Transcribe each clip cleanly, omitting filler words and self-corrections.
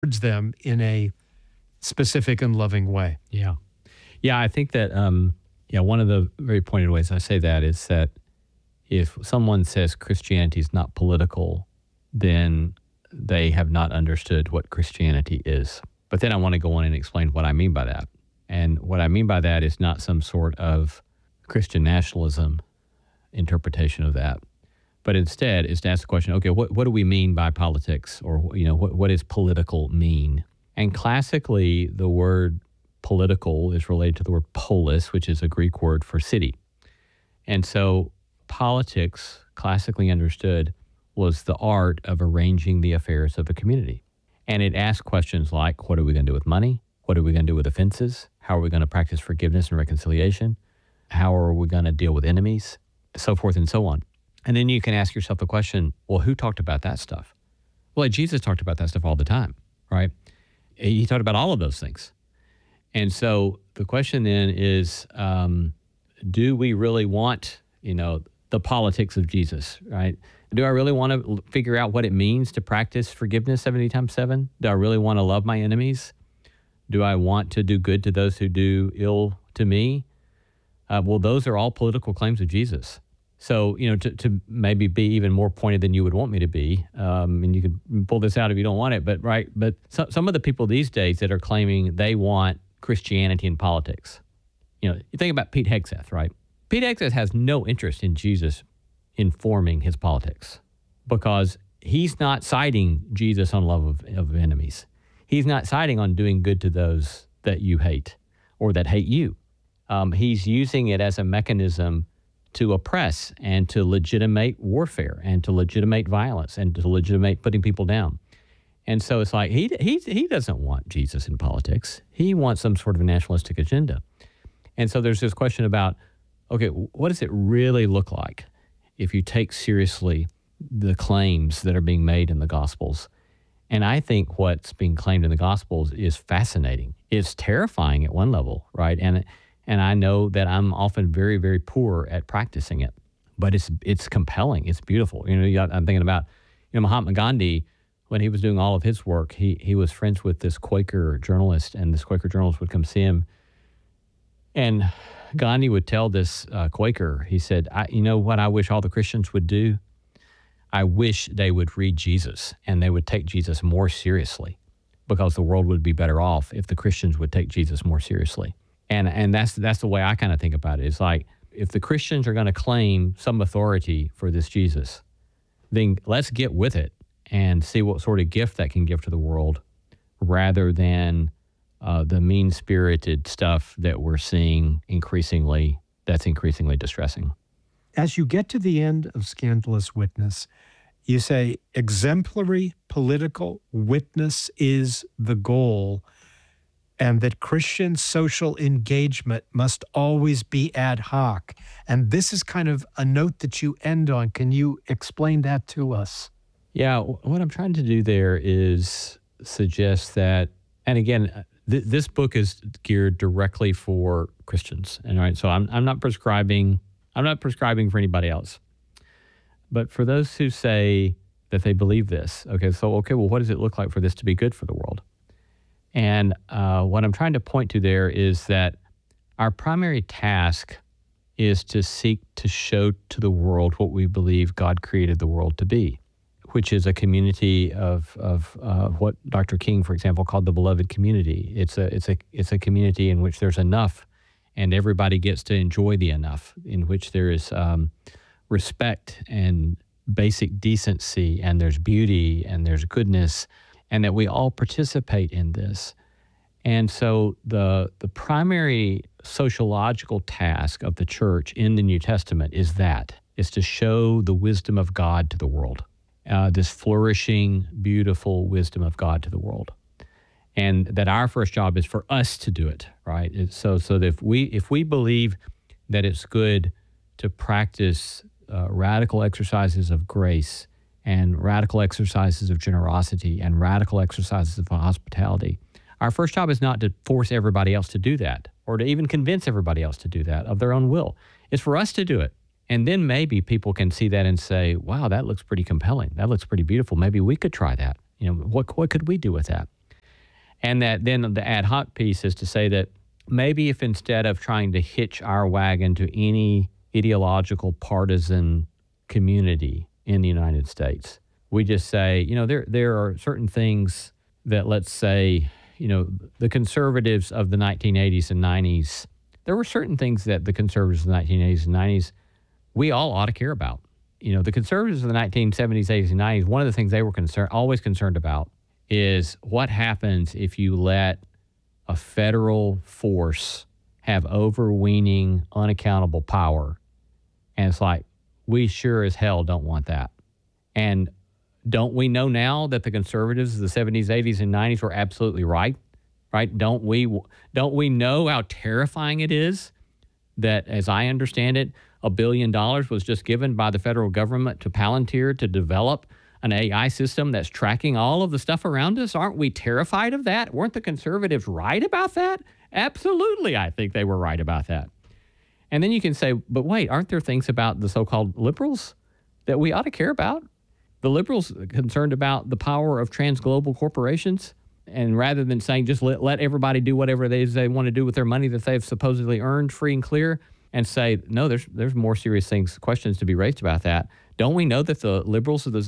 towards them in a specific and loving way. Yeah. Yeah, I think that, one of the very pointed ways I say that is that if someone says Christianity is not political, then they have not understood what Christianity is. But then I want to go on and explain what I mean by that. And what I mean by that is not some sort of Christian nationalism interpretation of that, but instead is to ask the question, okay, what do we mean by politics? Or, what does political mean? And classically, the word political is related to the word polis, which is a Greek word for city. And so politics, classically understood, was the art of arranging the affairs of a community. And it asked questions like, what are we going to do with money? What are we going to do with offenses? How are we going to practice forgiveness and reconciliation? How are we going to deal with enemies? So forth and so on. And then you can ask yourself the question, well, who talked about that stuff? Well, Jesus talked about that stuff all the time, right? He talked about all of those things. And so the question then is, do we really want, the politics of Jesus, right? Do I really want to figure out what it means to practice forgiveness 70 times 7? Do I really want to love my enemies? Do I want to do good to those who do ill to me? Well, those are all political claims of Jesus. So, to maybe be even more pointed than you would want me to be, and you can pull this out if you don't want it, but some of the people these days that are claiming they want Christianity in politics, you think about Pete Hegseth, right? Pete Hegseth has no interest in Jesus informing his politics because he's not citing Jesus on love of enemies. He's not citing on doing good to those that you hate or that hate you. He's using it as a mechanism to oppress and to legitimate warfare and to legitimate violence and to legitimate putting people down. And so it's like he doesn't want Jesus in politics. He wants some sort of nationalistic agenda. And so there's this question about, okay, what does it really look like if you take seriously the claims that are being made in the Gospels? And I think what's being claimed in the Gospels is fascinating. It's terrifying at one level, right? And I know that I'm often very, very poor at practicing it, but it's compelling. It's beautiful. I'm thinking about, Mahatma Gandhi, when he was doing all of his work, he was friends with this Quaker journalist, and this Quaker journalist would come see him. And Gandhi would tell this Quaker, he said, what I wish all the Christians would do? I wish they would read Jesus and they would take Jesus more seriously, because the world would be better off if the Christians would take Jesus more seriously. And that's the way I kind of think about it. It's like, if the Christians are going to claim some authority for this Jesus, then let's get with it and see what sort of gift that can give to the world, rather than the mean-spirited stuff that we're seeing that's increasingly distressing. As you get to the end of Scandalous Witness, you say exemplary political witness is the goal, and that Christian social engagement must always be ad hoc. And this is kind of a note that you end on. Can you explain that to us? Yeah, what I'm trying to do there is suggest that, and again, this book is geared directly for Christians. And right, so I'm not prescribing for anybody else. But for those who say that they believe this, well, what does it look like for this to be good for the world? And what I'm trying to point to there is that our primary task is to seek to show to the world what we believe God created the world to be, which is a community of what Dr. King, for example, called the beloved community. It's a community in which there's enough, and everybody gets to enjoy the enough, in which there is respect and basic decency, and there's beauty, and there's goodness, and that we all participate in this. And so the primary sociological task of the church in the New Testament is to show the wisdom of God to the world, this flourishing, beautiful wisdom of God to the world. And that our first job is for us to do it, right? So that if we believe that it's good to practice radical exercises of grace and radical exercises of generosity and radical exercises of hospitality, our first job is not to force everybody else to do that, or to even convince everybody else to do that of their own will. It's for us to do it. And then maybe people can see that and say, wow, that looks pretty compelling. That looks pretty beautiful. Maybe we could try that. What could we do with that? And that then the ad hoc piece is to say that maybe if instead of trying to hitch our wagon to any ideological partisan community in the United States, we just say, there are certain things that, let's say, the conservatives of the 1980s and 90s, there were certain things that the conservatives of the 1980s and 90s, we all ought to care about. The conservatives of the 1970s, 80s, and 90s, one of the things they were always concerned about is what happens if you let a federal force have overweening, unaccountable power. And it's like, we sure as hell don't want that. And don't we know now that the conservatives of the 70s, 80s, and 90s were absolutely right? Right? Don't we know how terrifying it is that, as I understand it, $1 billion was just given by the federal government to Palantir to develop an AI system that's tracking all of the stuff around us? Aren't we terrified of that? Weren't the conservatives right about that? Absolutely, I think they were right about that. And then you can say, but wait, aren't there things about the so-called liberals that we ought to care about? The liberals are concerned about the power of transglobal corporations, and rather than saying just let everybody do whatever they want to do with their money that they've supposedly earned free and clear, and say, no, there's more serious questions to be raised about that. Don't we know that the liberals of the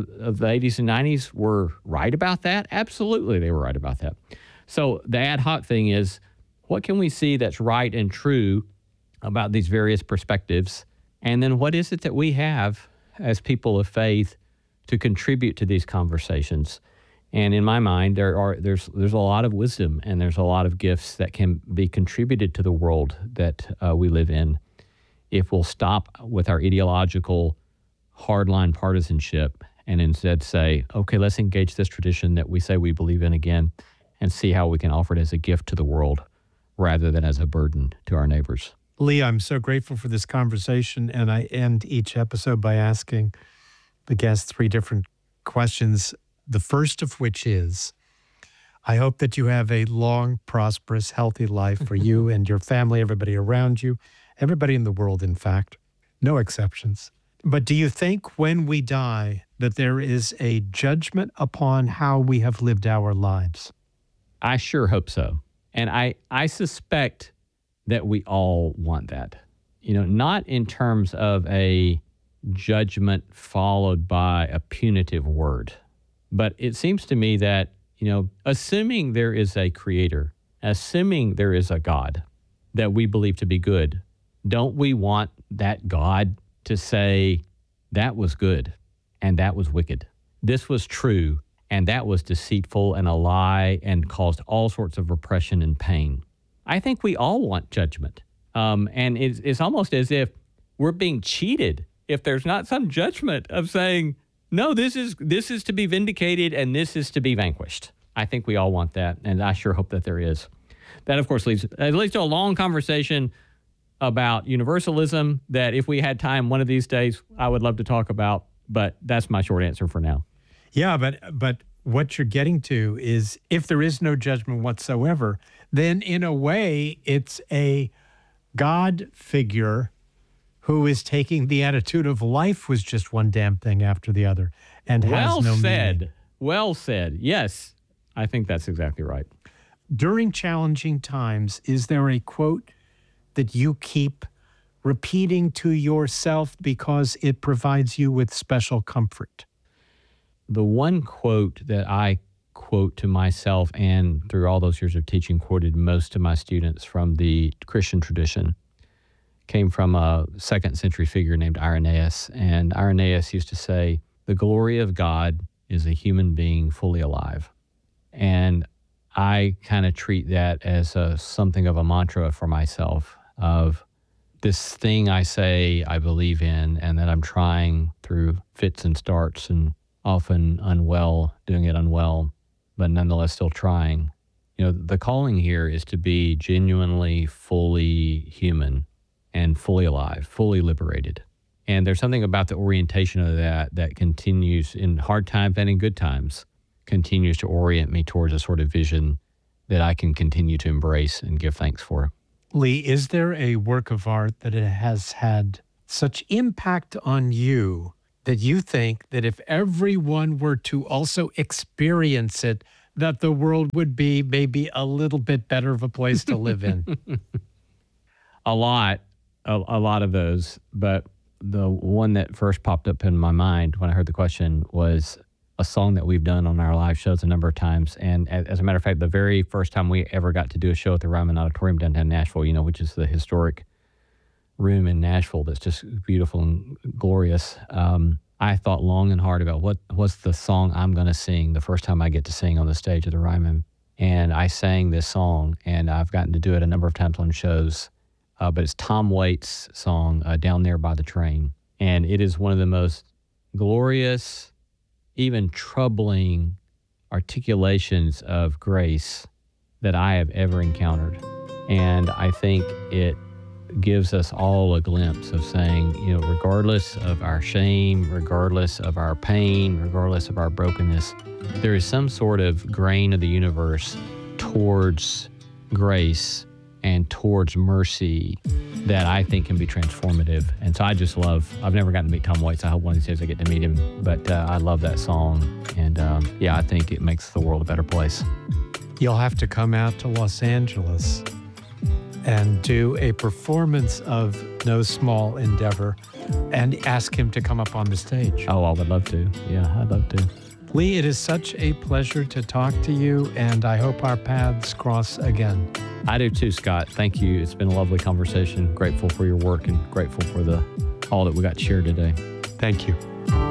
80s and 90s were right about that? Absolutely, they were right about that. So the ad hoc thing is, what can we see that's right and true about these various perspectives? And then what is it that we have as people of faith to contribute to these conversations? And in my mind, there's a lot of wisdom and there's a lot of gifts that can be contributed to the world that we live in if we'll stop with our ideological hardline partisanship and instead say, okay, let's engage this tradition that we say we believe in again and see how we can offer it as a gift to the world rather than as a burden to our neighbors. Lee, I'm so grateful for this conversation, and I end each episode by asking the guests 3 different questions. The first of which is, I hope that you have a long, prosperous, healthy life for you and your family, everybody around you, everybody in the world, in fact, no exceptions. But do you think when we die that there is a judgment upon how we have lived our lives? I sure hope so. And I suspect that we all want that. Not in terms of a judgment followed by a punitive word. But it seems to me that, assuming there is a creator, assuming there is a God that we believe to be good, don't we want that God to say, that was good and that was wicked? This was true and that was deceitful and a lie and caused all sorts of repression and pain. I think we all want judgment. And it's almost as if we're being cheated if there's not some judgment of saying, no, this is to be vindicated and this is to be vanquished. I think we all want that, and I sure hope that there is. That, of course, leads to a long conversation about universalism that if we had time one of these days, I would love to talk about, but that's my short answer for now. Yeah, but what you're getting to is if there is no judgment whatsoever, then in a way it's a God figure who is taking the attitude of life was just one damn thing after the other and has no meaning. Well said. Yes, I think that's exactly right. During challenging times, is there a quote that you keep repeating to yourself because it provides you with special comfort? The one quote that I quote to myself and through all those years of teaching quoted most to my students from the Christian tradition came from a 2nd century figure named Irenaeus. And Irenaeus used to say, the glory of God is a human being fully alive. And I kind of treat that as something of a mantra for myself of this thing I say I believe in and that I'm trying through fits and starts and often doing it unwell, but nonetheless still trying. The calling here is to be genuinely fully human and fully alive, fully liberated. And there's something about the orientation of that continues in hard times and in good times, continues to orient me towards a sort of vision that I can continue to embrace and give thanks for. Lee, is there a work of art that it has had such impact on you that you think that if everyone were to also experience it, that the world would be maybe a little bit better of a place to live in? A lot of those, but the one that first popped up in my mind when I heard the question was a song that we've done on our live shows a number of times. And as a matter of fact, the very first time we ever got to do a show at the Ryman Auditorium downtown Nashville, which is the historic room in Nashville that's just beautiful and glorious. I thought long and hard about what's the song I'm going to sing the first time I get to sing on the stage of the Ryman. And I sang this song, and I've gotten to do it a number of times on shows. But it's Tom Waits' song, Down There by the Train. And it is one of the most glorious, even troubling articulations of grace that I have ever encountered. And I think it gives us all a glimpse of saying, regardless of our shame, regardless of our pain, regardless of our brokenness, there is some sort of grain of the universe towards grace and towards mercy that I think can be transformative. And so I've never gotten to meet Tom Waits. I hope one of these days I get to meet him, but I love that song. And I think it makes the world a better place. You'll have to come out to Los Angeles and do a performance of No Small Endeavor and ask him to come up on the stage. Oh, I would love to. Yeah, I'd love to. Lee, it is such a pleasure to talk to you, and I hope our paths cross again. I do too, Scott. Thank you. It's been a lovely conversation. Grateful for your work and grateful for all that we got shared today. Thank you.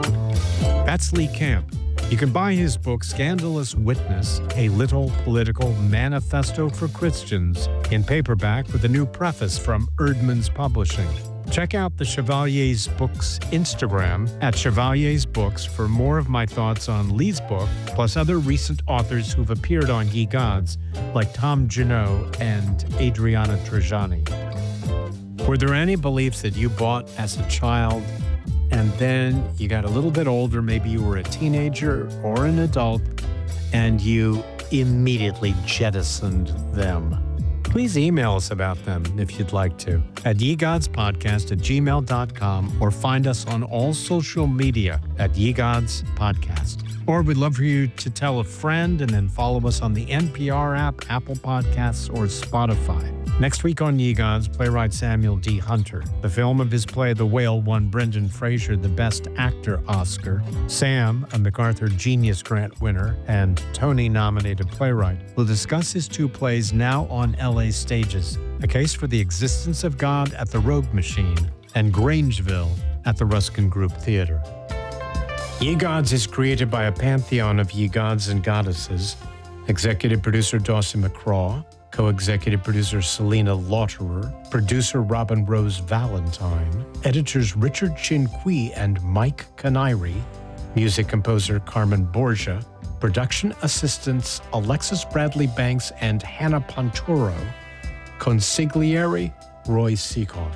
That's Lee Camp. You can buy his book, Scandalous Witness, A Little Political Manifesto for Christians, in paperback with a new preface from Erdman's Publishing. Check out the Chevalier's Books Instagram at Chevalier's Books for more of my thoughts on Lee's book, plus other recent authors who've appeared on Ye Gods, like Tom Junot and Adriana Trajani. Were there any beliefs that you bought as a child and then you got a little bit older, maybe you were a teenager or an adult, and you immediately jettisoned them? Please email us about them if you'd like to at yegodspodcast@gmail.com or find us on all social media at Ye Gods Podcast. Or we'd love for you to tell a friend and then follow us on the NPR app, Apple Podcasts, or Spotify. Next week on Ye Gods, playwright Samuel D. Hunter. The film of his play The Whale won Brendan Fraser the Best Actor Oscar. Sam, a MacArthur Genius Grant winner and Tony-nominated playwright, will discuss his two plays now on LA stages, A Case for the Existence of God at the Rogue Machine and Grangeville at the Ruskin Group Theater. Ye Gods is created by a pantheon of ye gods and goddesses. Executive producer Dawson McCraw, co-executive producer Selena Lauterer, producer Robin Rose Valentine, editors Richard Chinqui and Mike Canary, music composer Carmen Borgia, production assistants Alexis Bradley Banks and Hannah Ponturo, consigliere Roy Seekoff.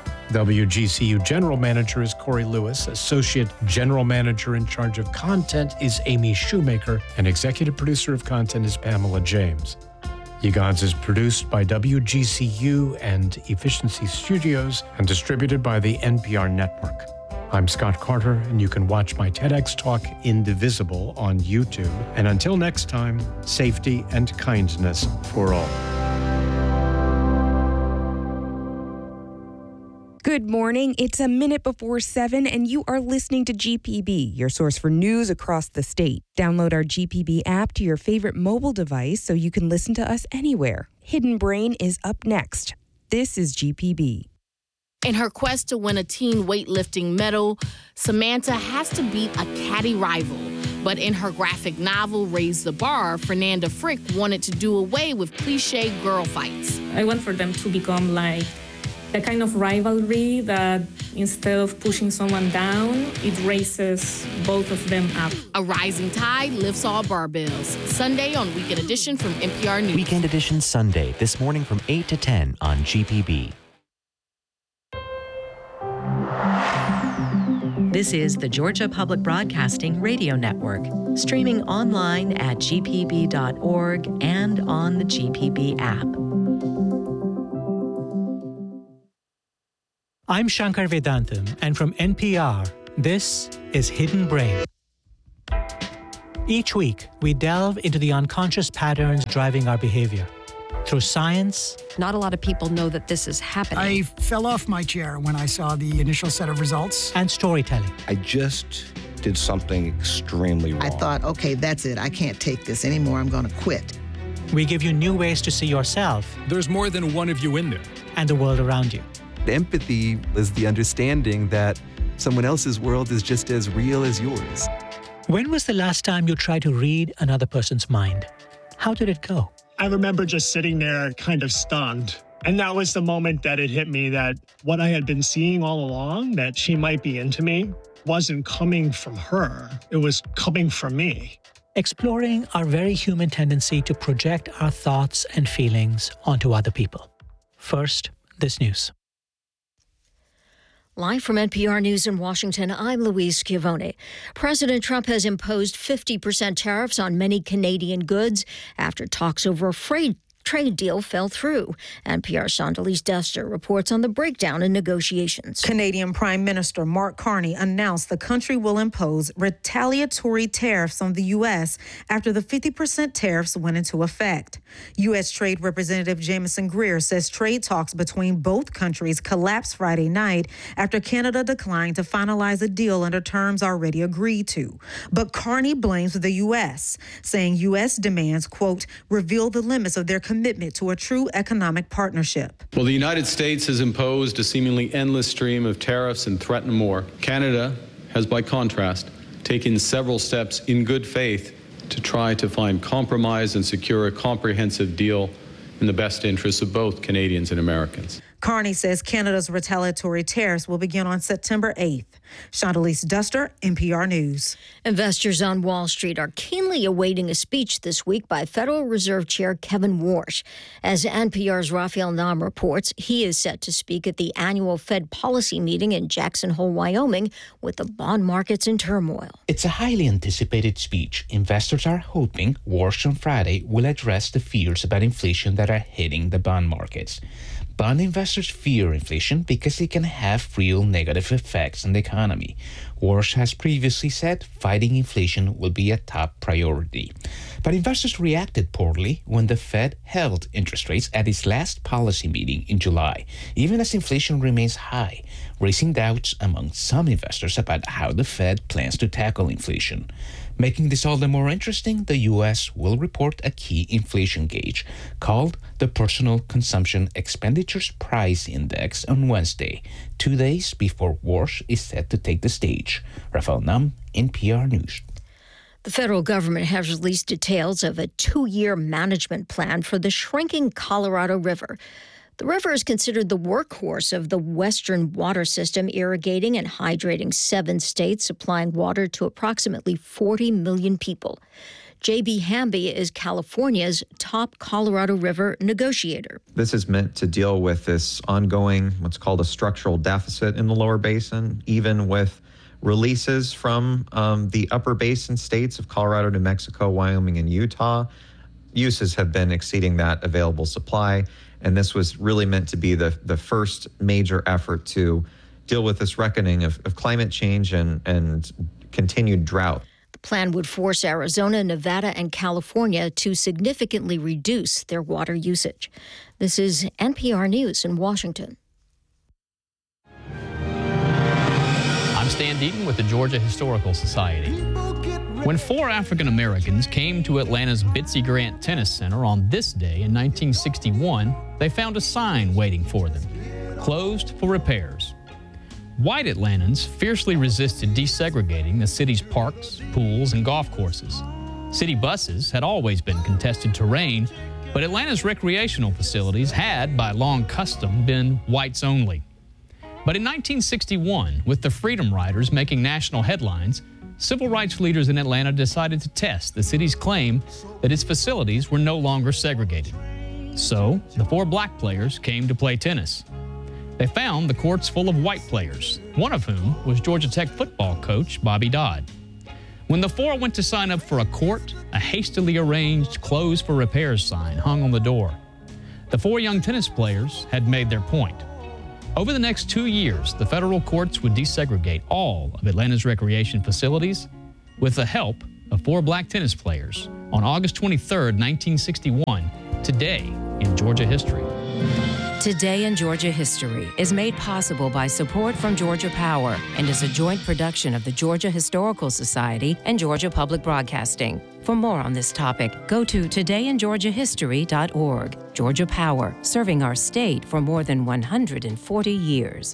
WGCU General Manager is Corey Lewis. Associate General Manager in charge of content is Amy Shoemaker. And Executive Producer of Content is Pamela James. Ye Gods is produced by WGCU and Efficiency Studios and distributed by the NPR Network. I'm Scott Carter, and you can watch my TEDx talk, Indivisible, on YouTube. And until next time, safety and kindness for all. Good morning. It's a minute before 7, and you are listening to GPB, your source for news across the state. Download our GPB app to your favorite mobile device so you can listen to us anywhere. Hidden Brain is up next. This is GPB. In her quest to win a teen weightlifting medal, Samantha has to beat a catty rival. But in her graphic novel, Raise the Bar, Fernanda Frick wanted to do away with cliché girl fights. I want for them to become like a kind of rivalry that instead of pushing someone down, it raises both of them up. A rising tide lifts all barbells. Sunday on Weekend Edition from NPR News. Weekend Edition Sunday, this morning from 8 to 10 on GPB. This is the Georgia Public Broadcasting Radio Network, streaming online at gpb.org and on the GPB app. I'm Shankar Vedantam, and from NPR, this is Hidden Brain. Each week, we delve into the unconscious patterns driving our behavior. Through science. Not a lot of people know that this is happening. I fell off my chair when I saw the initial set of results. And storytelling. I just did something extremely wrong. I thought, okay, that's it. I can't take this anymore. I'm going to quit. We give you new ways to see yourself. There's more than one of you in there. And the world around you. Empathy is the understanding that someone else's world is just as real as yours. When was the last time you tried to read another person's mind? How did it go? I remember just sitting there kind of stunned. And that was the moment that it hit me that what I had been seeing all along, that she might be into me, wasn't coming from her. It was coming from me. Exploring our very human tendency to project our thoughts and feelings onto other people. First, this news. Live from NPR News in Washington, I'm Louise Schiavone. President Trump has imposed 50% tariffs on many Canadian goods after talks over a trade deal fell through. NPR's Chandalise Duster reports on the breakdown in negotiations. Canadian Prime Minister Mark Carney announced the country will impose retaliatory tariffs on the U.S. after the 50% tariffs went into effect. U.S. Trade Representative Jamieson Greer says trade talks between both countries collapsed Friday night after Canada declined to finalize a deal under terms already agreed to. But Carney blames the U.S., saying U.S. demands, quote, reveal the limits of their commitment to a true economic partnership. Well, the United States has imposed a seemingly endless stream of tariffs and threatened more. Canada has, by contrast, taken several steps in good faith to try to find compromise and secure a comprehensive deal in the best interests of both Canadians and Americans. Carney says Canada's retaliatory tariffs will begin on September 8th. Chandalise Duster, NPR News. Investors on Wall Street are keenly awaiting a speech this week by Federal Reserve Chair Kevin Warsh. As NPR's Raphael Nam reports, he is set to speak at the annual Fed policy meeting in Jackson Hole, Wyoming, with the bond markets in turmoil. It's a highly anticipated speech. Investors are hoping Warsh on Friday will address the fears about inflation that are hitting the bond markets. Bond investors fear inflation because it can have real negative effects on the economy. Warsh has previously said fighting inflation will be a top priority. But investors reacted poorly when the Fed held interest rates at its last policy meeting in July, even as inflation remains high, raising doubts among some investors about how the Fed plans to tackle inflation. Making this all the more interesting, the U.S. will report a key inflation gauge called the Personal Consumption Expenditures Price Index on Wednesday, 2 days before Warsh is set to take the stage. Raphael Nam, NPR News. The federal government has released details of a 2-year management plan for the shrinking Colorado River. The river is considered the workhorse of the Western water system, irrigating and hydrating 7 states, supplying water to approximately 40 million people. J.B. Hamby is California's top Colorado River negotiator. This is meant to deal with this ongoing, what's called a structural deficit in the lower basin, even with releases from the upper basin states of Colorado, New Mexico, Wyoming, and Utah. Uses have been exceeding that available supply. And this was really meant to be the first major effort to deal with this reckoning of climate change and continued drought. The plan would force Arizona, Nevada, and California to significantly reduce their water usage. This is NPR News in Washington. I'm Stan Deaton with the Georgia Historical Society. When 4 African Americans came to Atlanta's Bitsy Grant Tennis Center on this day in 1961, they found a sign waiting for them, closed for repairs. White Atlantans fiercely resisted desegregating the city's parks, pools, and golf courses. City buses had always been contested terrain, but Atlanta's recreational facilities had, by long custom, been whites only. But in 1961, with the Freedom Riders making national headlines, civil rights leaders in Atlanta decided to test the city's claim that its facilities were no longer segregated. So, the 4 black players came to play tennis. They found the courts full of white players, one of whom was Georgia Tech football coach Bobby Dodd. When the 4 went to sign up for a court, a hastily arranged close for repairs sign hung on the door. The 4 young tennis players had made their point. Over the next 2 years, the federal courts would desegregate all of Atlanta's recreation facilities with the help of 4 black tennis players on August 23, 1961, today in Georgia history. Today in Georgia History is made possible by support from Georgia Power and is a joint production of the Georgia Historical Society and Georgia Public Broadcasting. For more on this topic, go to todayingeorgiahistory.org. Georgia Power, serving our state for more than 140 years.